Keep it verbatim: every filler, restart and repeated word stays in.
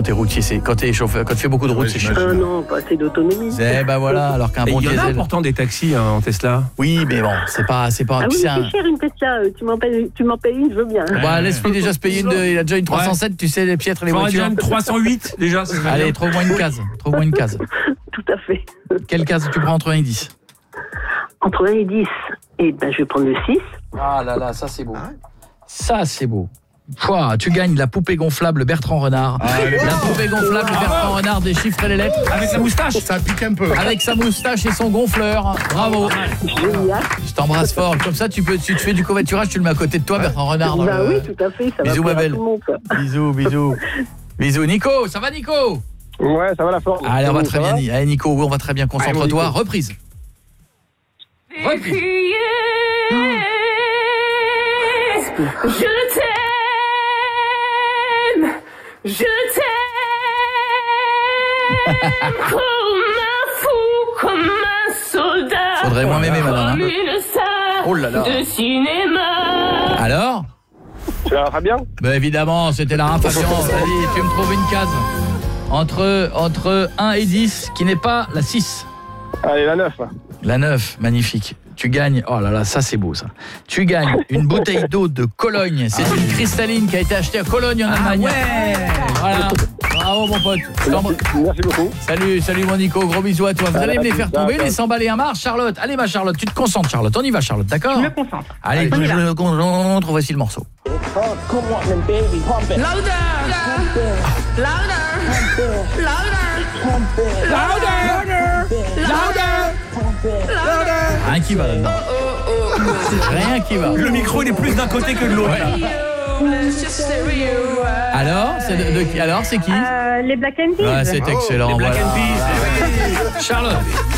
quand t'es routier, c'est quand t'es chauffeur, quand tu fais beaucoup de route, c'est chiant. Ah non, pas assez d'autonomie. Eh ben voilà, alors qu'un bon Il y en a diesel. pourtant des taxis hein, en Tesla. Oui, mais bon, c'est pas, c'est pas. Ah oui, c'est c'est un... cher une Tesla. Tu m'en payes, tu m'en payes une, je veux bien. Bah, laisse-lui déjà se payer une. De... Il a déjà une trois cent sept, ouais. Tu sais les piètres les Faudrait voitures. déjà une trois cent huit déjà. Allez, trouve-moi une case. Trouve-moi une case. Tout à fait. Quelle case tu prends entre un et dix? Entre un et dix. Et ben, je vais prendre le six. Ah là là, ça c'est beau. Ça c'est beau. Pouah, tu gagnes la poupée gonflable Bertrand Renard. Ah, la poupée gonflable ah, Bertrand oh. Renard déchiffre les lettres. Avec sa moustache. Ça pique un peu. Avec sa moustache et son gonfleur. Bravo. Génial. Je t'embrasse fort. Comme ça, tu peux, tu te fais du covoiturage, tu le mets à côté de toi, Bertrand Renard. Bah le... oui, tout à fait. Ça bisous, va ma belle. monde, bisous, bisous. Bisous. Nico, ça va, Nico? Ouais, ça va la forme. Allez, on va très bien. Allez, Nico, on va très bien. Concentre-toi. Reprise. Reprise. Je t'aime, je t'aime comme un fou, comme un soldat. Faudrait moins m'aimer, madame. Comme une star oh là là. de cinéma. Alors? Tu la Fabien? Bah évidemment, c'était la Fabian. Vas-y, tu me trouves une case entre entre un et dix qui n'est pas la six. Allez, la neuf. La neuf, magnifique. Tu gagnes, oh là là, ça c'est beau ça. Tu gagnes une bouteille d'eau de Cologne. C'est ah, une cristalline qui a été achetée à Cologne en ah, Allemagne. Ouais. Voilà. Bravo mon pote. Merci beaucoup. Salut, salut mon Nico, gros bisous à toi. Vous allez me les faire tomber, les s'emballer un marche, Charlotte. Allez ma Charlotte, tu te concentres Charlotte. On y va Charlotte, d'accord? Je me concentre. Allez, je me concentre, voici le morceau. Louder, louder, louder. Rien qui va là-dedans. Rien qui va. Le micro il est plus d'un côté que de l'autre. Ouais. Alors, c'est de, de qui? Alors, c'est qui? euh, Les Black Eyed Peas. Ah, c'est excellent. Les Black voilà. Eyed Peas. Charlotte.